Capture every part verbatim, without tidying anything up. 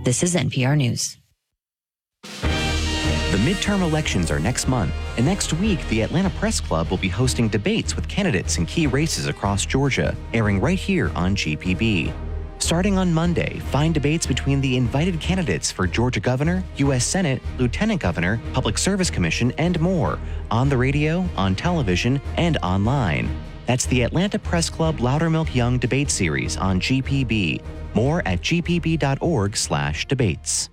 This is N P R News. The midterm elections are next month, and next week, the Atlanta Press Club will be hosting debates with candidates in key races across Georgia, airing right here on G P B. Starting on Monday, find debates between the invited candidates for Georgia Governor, U S Senate, Lieutenant Governor, Public Service Commission, and more on the radio, on television, and online. That's the Atlanta Press Club Loudermilk Young Debate Series on G P B. More at g p b dot org slash debates.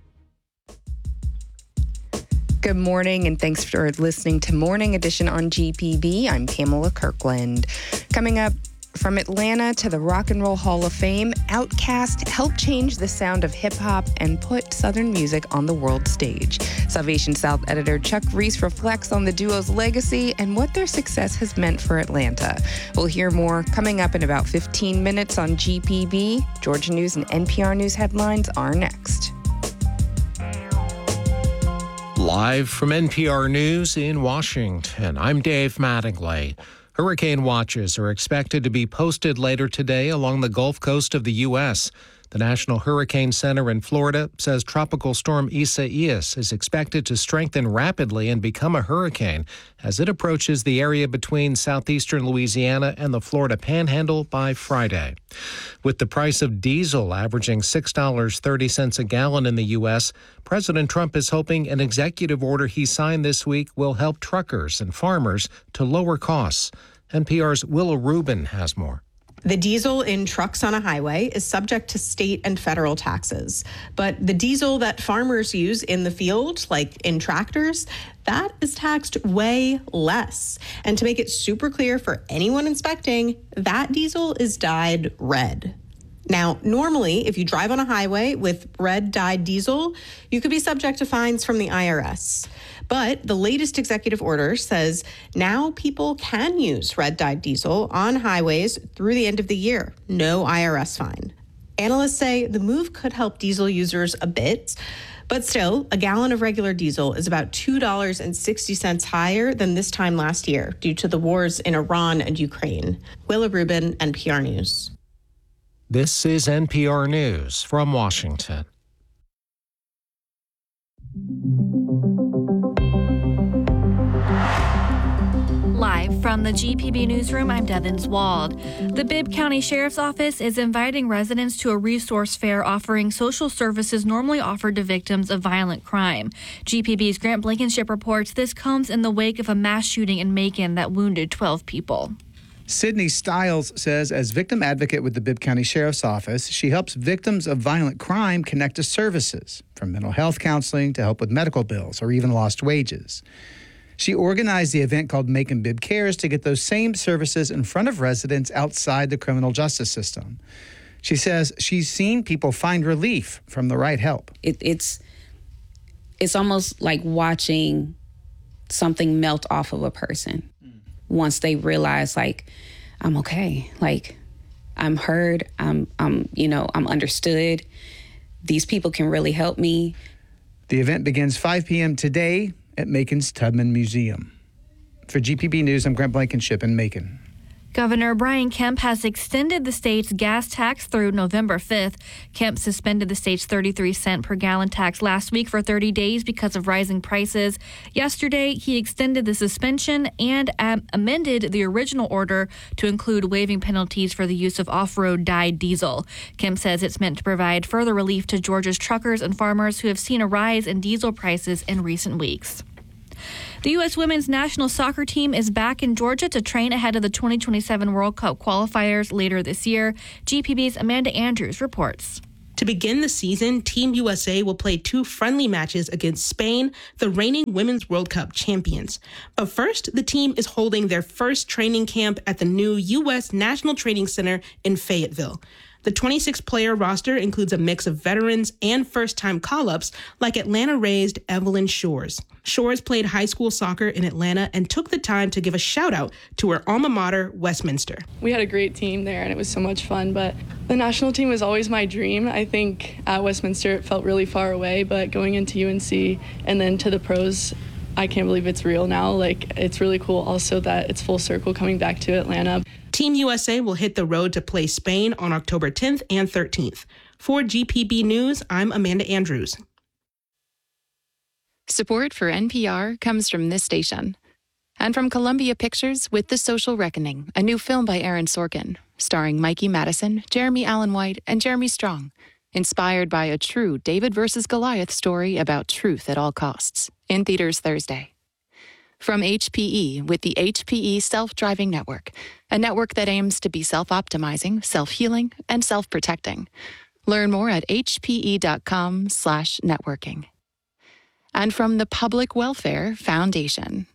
Good morning, and thanks for listening to Morning Edition on G P B. I'm Pamela Kirkland. Coming up, from Atlanta to the Rock and Roll Hall of Fame, Outkast helped change the sound of hip-hop and put Southern music on the world stage. Salvation South editor Chuck Reese reflects on the duo's legacy and what their success has meant for Atlanta. We'll hear more coming up in about fifteen minutes on G P B. Georgia News and N P R News headlines are next. Live from N P R News in Washington, I'm Dave Mattingly. Hurricane watches are expected to be posted later today along the Gulf Coast of the U S. The National Hurricane Center in Florida says Tropical Storm Isaias is expected to strengthen rapidly and become a hurricane as it approaches the area between southeastern Louisiana and the Florida Panhandle by Friday. With the price of diesel averaging six dollars and thirty cents a gallon in the U S, President Trump is hoping an executive order he signed this week will help truckers and farmers to lower costs. N P R's Willa Rubin has more. The diesel in trucks on a highway is subject to state and federal taxes. But the diesel that farmers use in the field, like in tractors, that is taxed way less. And to make it super clear for anyone inspecting, that diesel is dyed red. Now, normally, if you drive on a highway with red dyed diesel, you could be subject to fines from the I R S. But the latest executive order says now people can use red dyed diesel on highways through the end of the year. No I R S fine. Analysts say the move could help diesel users a bit. But still, a gallon of regular diesel is about two dollars and sixty cents higher than this time last year due to the wars in Iran and Ukraine. Willa Rubin, N P R News. This is N P R News from Washington. Live from the G P B Newsroom, I'm Devin Wald. The Bibb County Sheriff's Office is inviting residents to a resource fair offering social services normally offered to victims of violent crime. G P B's Grant Blankenship reports this comes in the wake of a mass shooting in Macon that wounded twelve people. Sydney Stiles says as victim advocate with the Bibb County Sheriff's Office, she helps victims of violent crime connect to services, from mental health counseling to help with medical bills or even lost wages. She organized the event called Macon Bibb Cares to get those same services in front of residents outside the criminal justice system. She says she's seen people find relief from the right help. It, it's it's almost like watching something melt off of a person mm. once they realize, like, I'm okay, like, I'm heard, I'm, I'm, you know, I'm understood. These people can really help me. The event begins five p.m. today at Macon's Tubman Museum. For G P B News, I'm Grant Blankenship in Macon. Governor Brian Kemp has extended the state's gas tax through November fifth. Kemp suspended the state's thirty-three cent per gallon tax last week for thirty days because of rising prices. Yesterday, he extended the suspension and um, amended the original order to include waiving penalties for the use of off-road dyed diesel. Kemp says it's meant to provide further relief to Georgia's truckers and farmers who have seen a rise in diesel prices in recent weeks. The U S women's national soccer team is back in Georgia to train ahead of the twenty twenty-seven World Cup qualifiers later this year. G P B's Amanda Andrews reports. To begin the season, Team U S A will play two friendly matches against Spain, the reigning Women's World Cup champions. But first, the team is holding their first training camp at the new U S National Training Center in Fayetteville. The twenty-six player roster includes a mix of veterans and first-time call-ups like Atlanta-raised Evelyn Shores. Shores played high school soccer in Atlanta and took the time to give a shout-out to her alma mater, Westminster. We had a great team there, and it was so much fun, but the national team was always my dream. I think at Westminster it felt really far away, but going into U N C and then to the pros I can't believe it's real now. Like, it's really cool also that it's full circle coming back to Atlanta. Team U S A will hit the road to play Spain on October tenth and thirteenth. For G P B News, I'm Amanda Andrews. Support for N P R comes from this station. And from Columbia Pictures with The Social Reckoning, a new film by Aaron Sorkin, starring Mikey Madison, Jeremy Allen White, and Jeremy Strong. Inspired by a true David versus Goliath story about truth at all costs. In theaters Thursday. From H P E with the H P E Self-Driving Network, a network that aims to be self-optimizing, self-healing, and self-protecting. Learn more at hpe.com slash networking. And from the Public Welfare Foundation.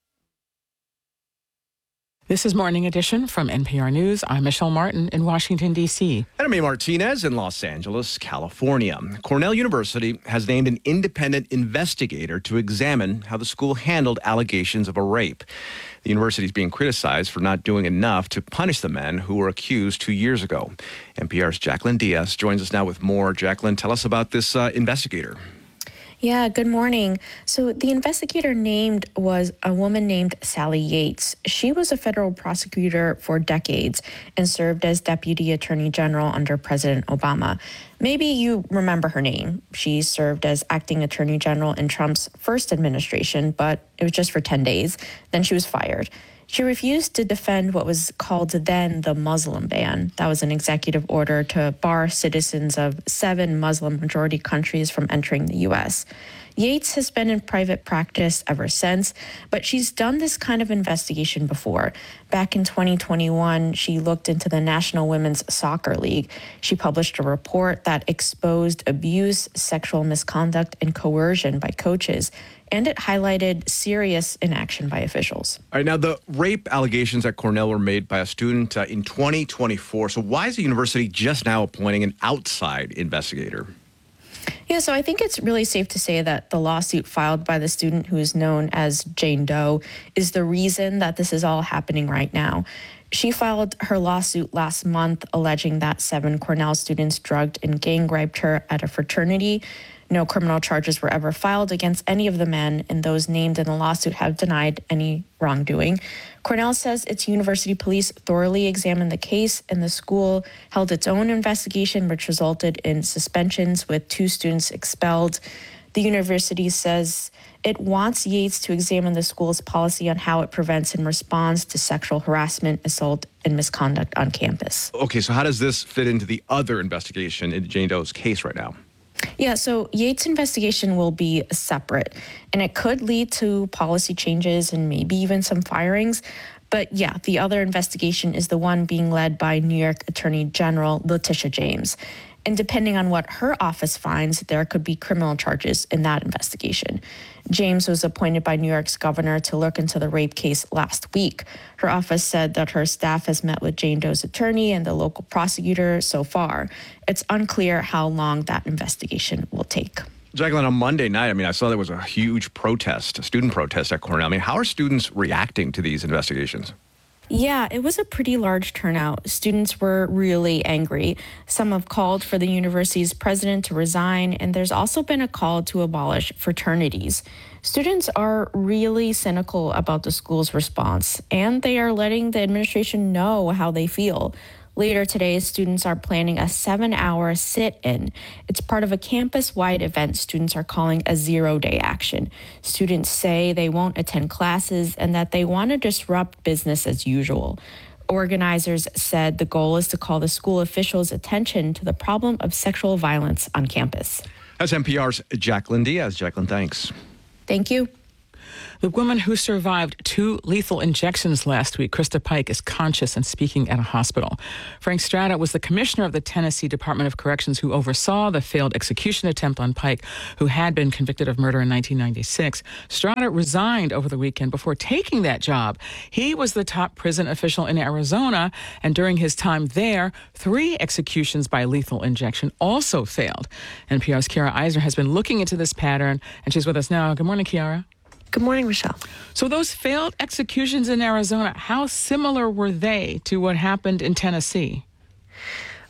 This is Morning Edition from N P R News. I'm Michelle Martin in Washington, D C. And I'm A. Martinez in Los Angeles, California. Cornell University has named an independent investigator to examine how the school handled allegations of a rape. The university is being criticized for not doing enough to punish the men who were accused two years ago. N P R's Jacqueline Diaz joins us now with more. Jacqueline, tell us about this uh, investigator. Yeah, good morning. So the investigator named was a woman named Sally Yates. She was a federal prosecutor for decades and served as Deputy Attorney General under President Obama. Maybe you remember her name. She served as acting Attorney General in Trump's first administration, but it was just for ten days. Then she was fired. She refused to defend what was called then the Muslim ban. That was an executive order to bar citizens of seven Muslim-majority countries from entering the U S. Yates has been in private practice ever since, but she's done this kind of investigation before. Back in twenty twenty-one, she looked into the National Women's Soccer League. She published a report that exposed abuse, sexual misconduct, and coercion by coaches, and it highlighted serious inaction by officials. All right, now the rape allegations at Cornell were made by a student uh, in twenty twenty-four. So why is the university just now appointing an outside investigator? Yeah, so I think it's really safe to say that the lawsuit filed by the student who is known as Jane Doe is the reason that this is all happening right now. She filed her lawsuit last month alleging that seven Cornell students drugged and gang raped her at a fraternity. No criminal charges were ever filed against any of the men, and those named in the lawsuit have denied any wrongdoing. Cornell says its university police thoroughly examined the case, and the school held its own investigation, which resulted in suspensions with two students expelled. The university says it wants Yates to examine the school's policy on how it prevents and responds to sexual harassment, assault, and misconduct on campus. Okay, so how does this fit into the other investigation in Jane Doe's case right now? Yeah, so Yates' investigation will be separate, and it could lead to policy changes and maybe even some firings. But yeah, the other investigation is the one being led by New York Attorney General Letitia James. And depending on what her office finds, there could be criminal charges in that investigation. James was appointed by New York's governor to look into the rape case last week. Her office said that her staff has met with Jane Doe's attorney and the local prosecutor so far. It's unclear how long that investigation will take. Jacqueline, on Monday night, I mean, I saw there was a huge protest, a student protest at Cornell. I mean, how are students reacting to these investigations? Yeah, it was a pretty large turnout. Students were really angry. Some have called for the university's president to resign, and there's also been a call to abolish fraternities. Students are really cynical about the school's response, and they are letting the administration know how they feel. Later today, students are planning a seven-hour sit-in. It's part of a campus-wide event students are calling a zero-day action. Students say they won't attend classes and that they want to disrupt business as usual. Organizers said the goal is to call the school officials' attention to the problem of sexual violence on campus. That's N P R's Jacqueline Diaz. Jacqueline, thanks. Thank you. The woman who survived two lethal injections last week, Krista Pike, is conscious and speaking at a hospital. Frank Strata was the commissioner of the Tennessee Department of Corrections who oversaw the failed execution attempt on Pike, who had been convicted of murder in nineteen ninety-six. Strata resigned over the weekend before taking that job. He was the top prison official in Arizona, and during his time there, three executions by lethal injection also failed. N P R's Kiara Eisner has been looking into this pattern, and she's with us now. Good morning, Kiara. Good morning, Michelle. So those failed executions in Arizona, how similar were they to what happened in Tennessee?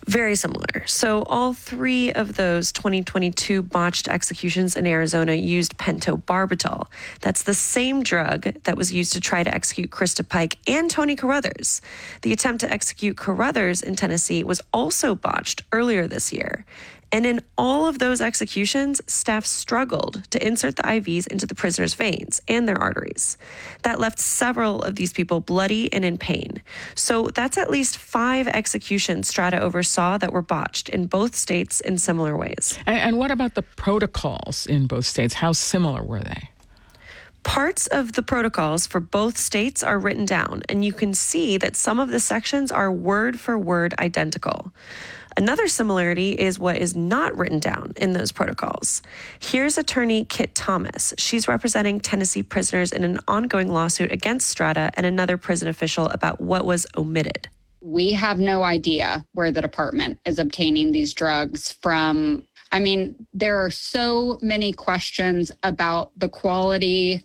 Very similar. So all three of those twenty twenty-two botched executions in Arizona used pentobarbital. That's the same drug that was used to try to execute Krista Pike and Tony Carruthers. The attempt to execute Carruthers in Tennessee was also botched earlier this year. And in all of those executions, staff struggled to insert the I Vs into the prisoners' veins and their arteries. That left several of these people bloody and in pain. So that's at least five executions Strata oversaw that were botched in both states in similar ways. And, and what about the protocols in both states? How similar were they? Parts of the protocols for both states are written down, and you can see that some of the sections are word for word identical. Another similarity is what is not written down in those protocols. Here's attorney Kit Thomas. She's representing Tennessee prisoners in an ongoing lawsuit against Strata and another prison official about what was omitted. We have no idea where the department is obtaining these drugs from. I mean, there are so many questions about the quality,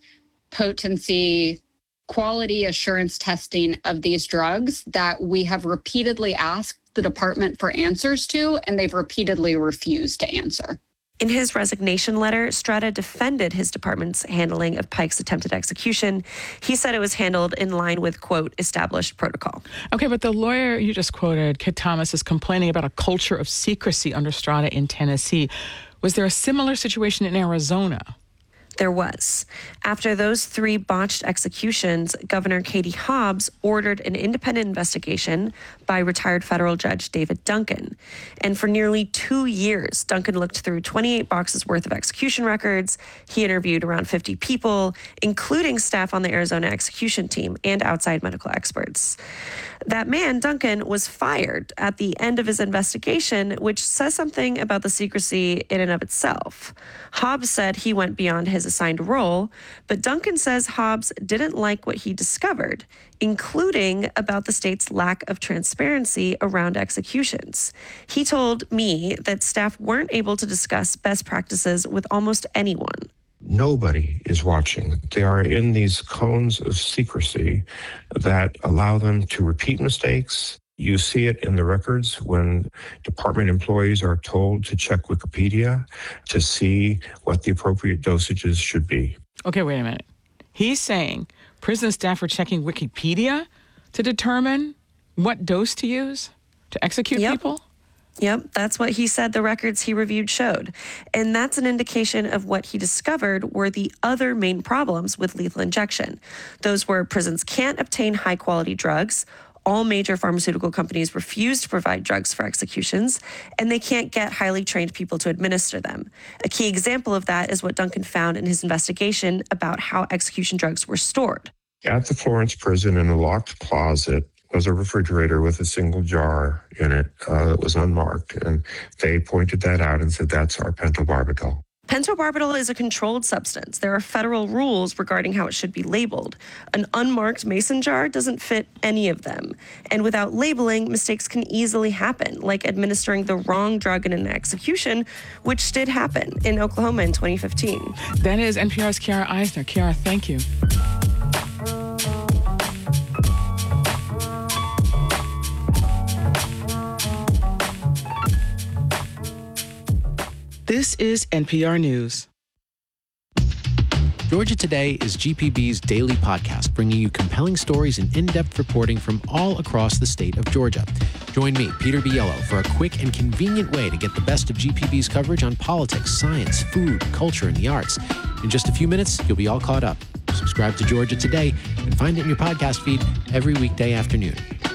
potency, quality assurance testing of these drugs that we have repeatedly asked the department for answers to, and they've repeatedly refused to answer. In his resignation letter, Strata defended his department's handling of Pike's attempted execution. He said it was handled in line with, quote, established protocol. Okay, but the lawyer you just quoted, Kit Thomas, is complaining about a culture of secrecy under Strata in Tennessee. Was there a similar situation in Arizona? There was. After those three botched executions, Governor Katie Hobbs ordered an independent investigation by retired federal judge David Duncan. And for nearly two years, Duncan looked through twenty-eight boxes worth of execution records. He interviewed around fifty people, including staff on the Arizona execution team and outside medical experts. That man, Duncan, was fired at the end of his investigation, which says something about the secrecy in and of itself. Hobbs said he went beyond his assigned role, but Duncan says Hobbs didn't like what he discovered, including about the state's lack of transparency around executions. He told me that staff weren't able to discuss best practices with almost anyone. Nobody is watching. They are in these cones of secrecy that allow them to repeat mistakes. You see it in the records when department employees are told to check Wikipedia to see what the appropriate dosages should be. Okay, wait a minute. He's saying prison staff are checking Wikipedia to determine what dose to use to execute Yep. people? Yep, that's what he said the records he reviewed showed. And that's an indication of what he discovered were the other main problems with lethal injection. Those were prisons can't obtain high-quality drugs, all major pharmaceutical companies refuse to provide drugs for executions, and they can't get highly trained people to administer them. A key example of that is what Duncan found in his investigation about how execution drugs were stored. At the Florence prison, in a locked closet, was a refrigerator with a single jar in it uh, that was unmarked. And they pointed that out and said, that's our pentobarbital. Pentobarbital is a controlled substance. There are federal rules regarding how it should be labeled. An unmarked mason jar doesn't fit any of them. And without labeling, mistakes can easily happen, like administering the wrong drug in an execution, which did happen in Oklahoma in twenty fifteen. That is N P R's Kiara Eisner. Kiara, thank you. This is N P R News. Georgia Today is G P B's daily podcast, bringing you compelling stories and in-depth reporting from all across the state of Georgia. Join me, Peter Biello, for a quick and convenient way to get the best of G P B's coverage on politics, science, food, culture, and the arts. In just a few minutes, you'll be all caught up. Subscribe to Georgia Today and find it in your podcast feed every weekday afternoon.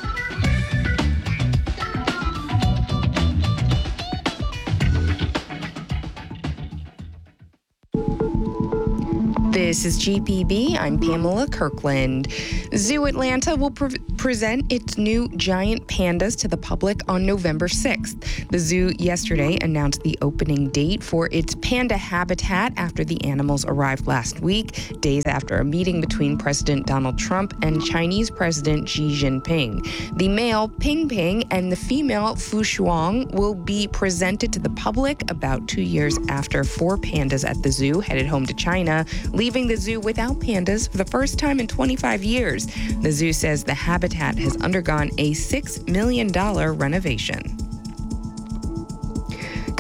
This is G P B. I'm Pamela Kirkland. Zoo Atlanta will pre- present its new giant pandas to the public on November sixth. The zoo yesterday announced the opening date for its panda habitat after the animals arrived last week, days after a meeting between President Donald Trump and Chinese President Xi Jinping. The male Ping Ping and the female Fu Shuang will be presented to the public about two years after four pandas at the zoo headed home to China, leaving the zoo without pandas for the first time in twenty-five years. The zoo says the habitat has undergone a six million dollars renovation.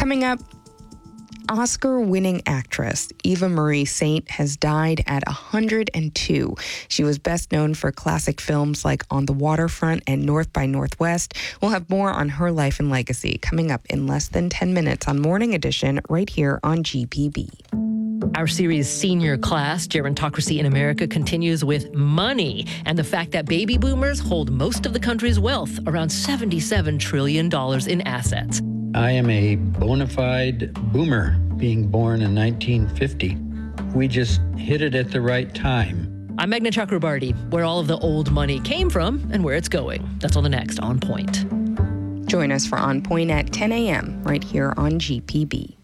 Coming up, Oscar-winning actress Eva Marie Saint has died at one hundred two. She was best known for classic films like On the Waterfront and North by Northwest. We'll have more on her life and legacy coming up in less than ten minutes on Morning Edition right here on G P B. Our series Senior Class, Gerontocracy in America, continues with money and the fact that baby boomers hold most of the country's wealth, around seventy-seven trillion dollars in assets. I am a bona fide boomer, being born in nineteen fifty. We just hit it at the right time. I'm Meghna Chakrabarti, where all of the old money came from and where it's going. That's on the next On Point. Join us for On Point at ten a.m. right here on G P B.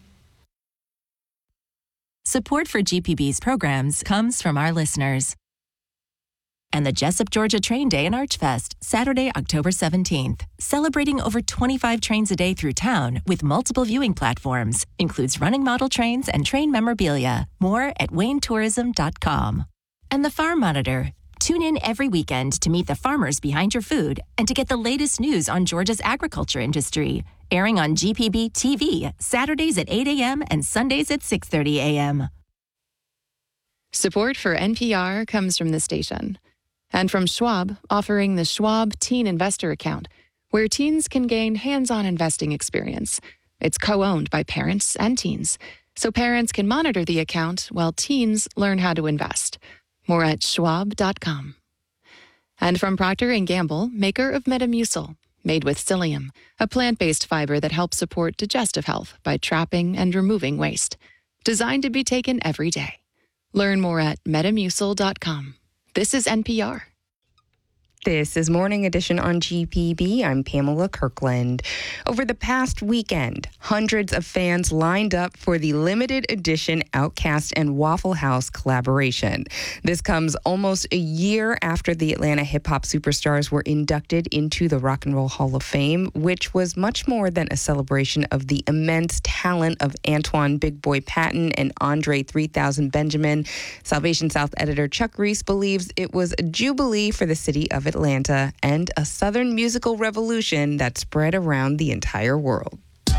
Support for G P B's programs comes from our listeners. And the Jessup, Georgia Train Day and Archfest, Saturday, October seventeenth. Celebrating over twenty-five trains a day through town with multiple viewing platforms. Includes running model trains and train memorabilia. More at wayne tourism dot com. And the Farm Monitor. Tune in every weekend to meet the farmers behind your food and to get the latest news on Georgia's agriculture industry. Airing on G P B T V, Saturdays at eight a.m. and Sundays at six thirty a.m. Support for N P R comes from the station. And from Schwab, offering the Schwab Teen Investor Account, where teens can gain hands-on investing experience. It's co-owned by parents and teens, so parents can monitor the account while teens learn how to invest. More at schwab dot com. And from Procter and Gamble, maker of Metamucil, made with psyllium, a plant-based fiber that helps support digestive health by trapping and removing waste. Designed to be taken every day. Learn more at metamucil dot com. This is N P R. This is Morning Edition on G P B. I'm Pamela Kirkland. Over the past weekend, hundreds of fans lined up for the limited edition Outkast and Waffle House collaboration. This comes almost a year after the Atlanta hip-hop superstars were inducted into the Rock and Roll Hall of Fame, which was much more than a celebration of the immense talent of Antoine Big Boy Patton and Andre three thousand Benjamin. Salvation South editor Chuck Reese believes it was a jubilee for the city of Atlanta. Atlanta, and a Southern musical revolution that spread around the entire world.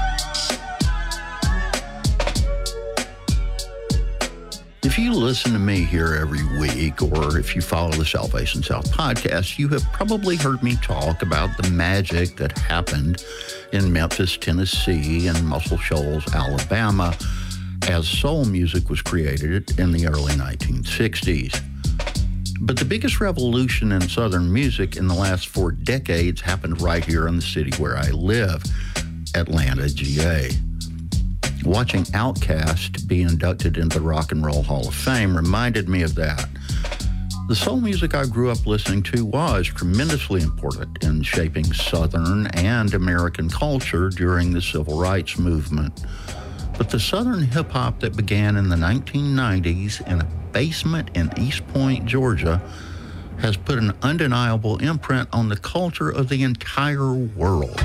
If you listen to me here every week, or if you follow the Salvation South podcast, you have probably heard me talk about the magic that happened in Memphis, Tennessee, and Muscle Shoals, Alabama, as soul music was created in the early nineteen sixties. But the biggest revolution in Southern music in the last four decades happened right here in the city where I live, Atlanta, G A. Watching Outkast be inducted into the Rock and Roll Hall of Fame reminded me of that. The soul music I grew up listening to was tremendously important in shaping Southern and American culture during the Civil Rights Movement. But the Southern hip-hop that began in the nineteen nineties in a basement in East Point, Georgia, has put an undeniable imprint on the culture of the entire world.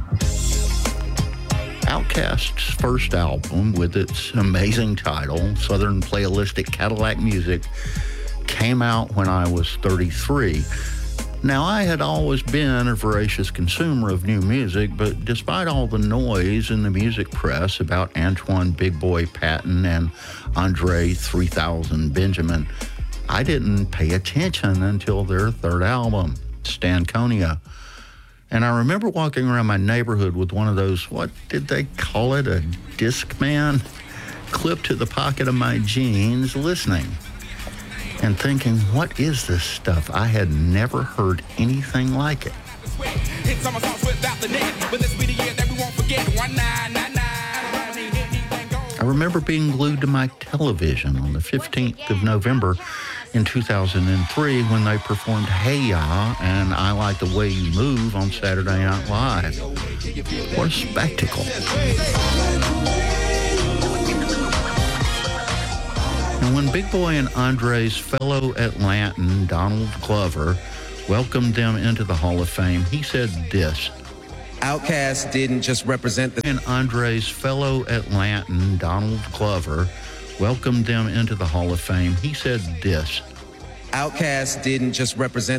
Outkast's first album, with its amazing title, Southern Playalistic Cadillac Music, came out when I was thirty-three. Now, I had always been a voracious consumer of new music, but despite all the noise in the music press about Antoine Big Boy Patton and Andre three thousand Benjamin, I didn't pay attention until their third album, Stankonia. And I remember walking around my neighborhood with one of those, what did they call it, a Discman, clipped to the pocket of my jeans, listening. And thinking, what is this stuff? I had never heard anything like it. I remember being glued to my television on the fifteenth of November in two thousand three when they performed Hey Ya and I Like the Way You Move on Saturday Night Live. What a spectacle. And when Big Boy and Andre's fellow Atlantan, Donald Glover, welcomed them into the Hall of Fame, he said this. Outkast didn't just represent the... And Andre's fellow Atlantan, Donald Glover, welcomed them into the Hall of Fame, he said this. Outkast didn't just represent